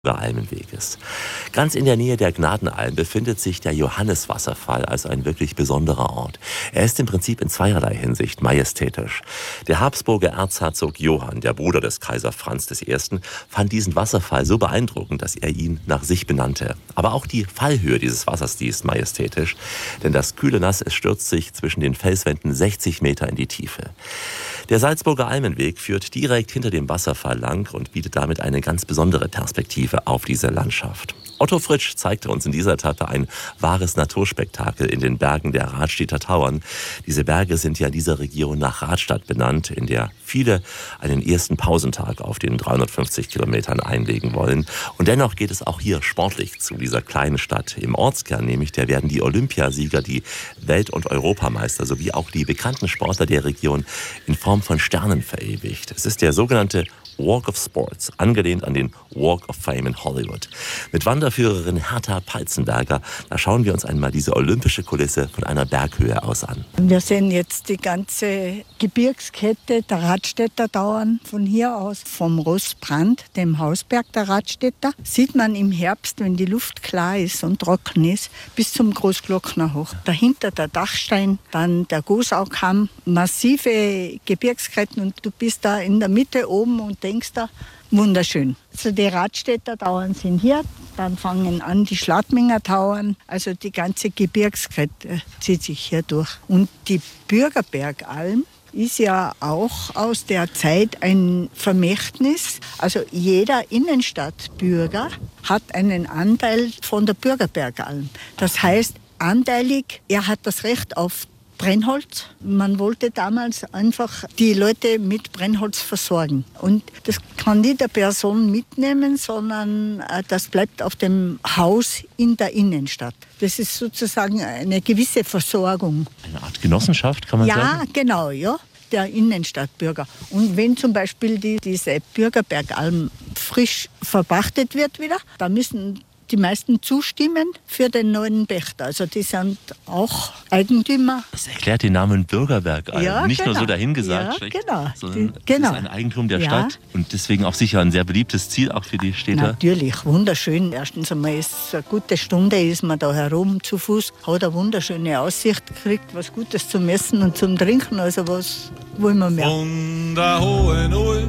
Almenweges. Ganz in der Nähe der Gnadenalm befindet sich der Johanniswasserfall, also ein wirklich besonderer Ort. Er ist im Prinzip in zweierlei Hinsicht majestätisch. Der Habsburger Erzherzog Johann, der Bruder des Kaiser Franz I., fand diesen Wasserfall so beeindruckend, dass er ihn nach sich benannte. Aber auch die Fallhöhe dieses Wassers, die ist majestätisch, denn das kühle Nass, es stürzt sich zwischen den Felswänden 60 Meter in die Tiefe. Der Salzburger Almenweg führt direkt hinter dem Wasserfall lang und bietet damit eine ganz besondere Perspektive auf diese Landschaft. Otto Fritsch zeigte uns in dieser Etappe ein wahres Naturspektakel in den Bergen der Radstädter Tauern. Diese Berge sind ja in dieser Region nach Radstadt benannt, in der viele einen ersten Pausentag auf den 350 Kilometern einlegen wollen. Und dennoch geht es auch hier sportlich zu dieser kleinen Stadt. Im Ortskern nämlich, da werden die Olympiasieger, die Welt- und Europameister sowie auch die bekannten Sportler der Region in Form von Sternen verewigt. Es ist der sogenannte Walk of Sports, angelehnt an den Walk of Fame in Hollywood. Mit Wanderführerin Hertha Peizenberger, da schauen wir uns einmal diese olympische Kulisse von einer Berghöhe aus an. Wir sehen jetzt die ganze Gebirgskette der Radstädter Tauern. Von hier aus, vom Rossbrand, dem Hausberg der Radstädter, sieht man im Herbst, wenn die Luft klar ist und trocken ist, bis zum Großglockner hoch. Dahinter der Dachstein, dann der Gosaukamm, massive Gebirgsketten und du bist da in der Mitte oben und denkst da, wunderschön. Also die Radstädter Tauern sind hier, dann fangen an die Schladminger Tauern, also die ganze Gebirgskette zieht sich hier durch. Und die Bürgerbergalm ist ja auch aus der Zeit ein Vermächtnis. Also jeder Innenstadtbürger hat einen Anteil von der Bürgerbergalm. Das heißt, anteilig, er hat das Recht auf Brennholz. Man wollte damals einfach die Leute mit Brennholz versorgen. Und das kann nicht der Person mitnehmen, sondern das bleibt auf dem Haus in der Innenstadt. Das ist sozusagen eine gewisse Versorgung. Eine Art Genossenschaft, kann man sagen? Ja, genau, ja. Der Innenstadtbürger. Und wenn zum Beispiel diese Bürgerbergalm frisch verpachtet wird wieder, da müssen die meisten zustimmen für den neuen Pächter. Also die sind auch Eigentümer. Das erklärt den Namen Bürgerbergalm. Ja, nicht genau. nur so dahingesagt, ja, genau. sondern genau. es ist ein Eigentum der Ja. Stadt und deswegen auch sicher ein sehr beliebtes Ziel auch für die Städter. Natürlich, wunderschön. Erstens einmal ist es eine gute Stunde, ist man da herum zu Fuß, hat eine wunderschöne Aussicht, kriegt was Gutes zum Essen und zum Trinken. Also was wollen wir mehr? Von der Hohen Ulm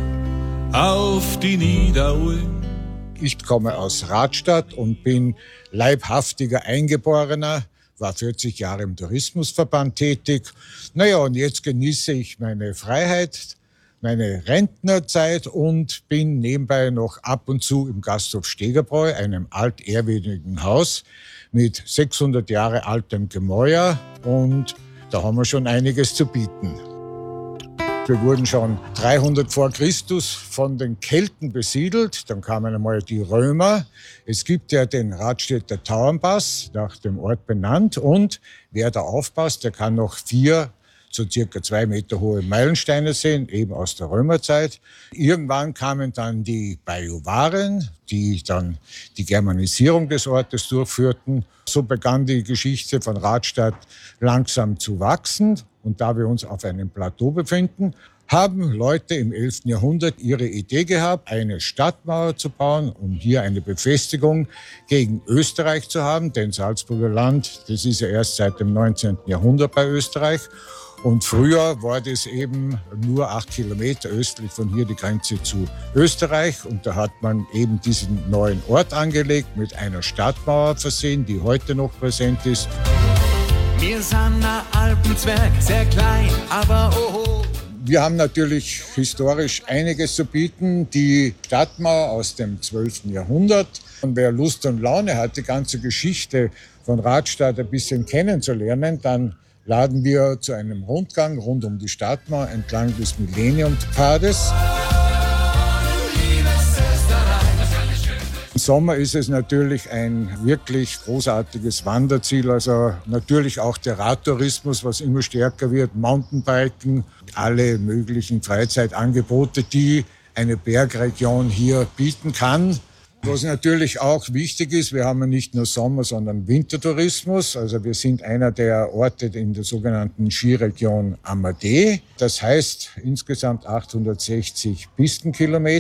auf die Niederulm. Ich komme aus Radstadt und bin leibhaftiger Eingeborener, war 40 Jahre im Tourismusverband tätig. Naja, und jetzt genieße ich meine Freiheit, meine Rentnerzeit und bin nebenbei noch ab und zu im Gasthof Stegerbräu, einem altehrwürdigen Haus mit 600 Jahre altem Gemäuer. Und da haben wir schon einiges zu bieten. Wir wurden schon 300 vor Christus von den Kelten besiedelt. Dann kamen einmal die Römer. Es gibt ja den Radstädter Tauernpass, nach dem Ort benannt. Und wer da aufpasst, der kann noch 4 so circa 2 Meter hohe Meilensteine sehen, eben aus der Römerzeit. Irgendwann kamen dann die Bajuwaren, die dann die Germanisierung des Ortes durchführten. So begann die Geschichte von Radstadt langsam zu wachsen. Und da wir uns auf einem Plateau befinden, haben Leute im 11. Jahrhundert ihre Idee gehabt, eine Stadtmauer zu bauen, um hier eine Befestigung gegen Österreich zu haben. Denn Salzburger Land, das ist ja erst seit dem 19. Jahrhundert bei Österreich. Und früher war das eben nur 8 Kilometer östlich von hier die Grenze zu Österreich. Und da hat man eben diesen neuen Ort angelegt, mit einer Stadtmauer versehen, die heute noch präsent ist. Wir sind ein Alpenzwerg, sehr klein, aber oho. Wir haben natürlich historisch einiges zu bieten. Die Stadtmauer aus dem 12. Jahrhundert. Und wer Lust und Laune hat, die ganze Geschichte von Radstadt ein bisschen kennenzulernen, dann laden wir zu einem Rundgang rund um die Stadtmauer entlang des Millenniumpfades. Im Sommer ist es natürlich ein wirklich großartiges Wanderziel, also natürlich auch der Radtourismus, was immer stärker wird, Mountainbiken, alle möglichen Freizeitangebote, die eine Bergregion hier bieten kann. Was natürlich auch wichtig ist, wir haben ja nicht nur Sommer, sondern Wintertourismus. Also wir sind einer der Orte in der sogenannten Skiregion Amadee. Das heißt insgesamt 860 Pistenkilometer.